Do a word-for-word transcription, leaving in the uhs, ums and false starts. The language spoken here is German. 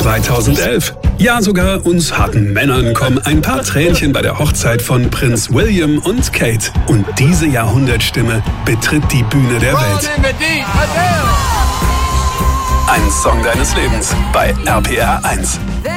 zweitausendelf. Ja, sogar uns harten Männern kommen ein paar Tränchen bei der Hochzeit von Prinz William und Kate. Und diese Jahrhundertstimme betritt die Bühne der Welt. Ein Song deines Lebens bei R P R eins.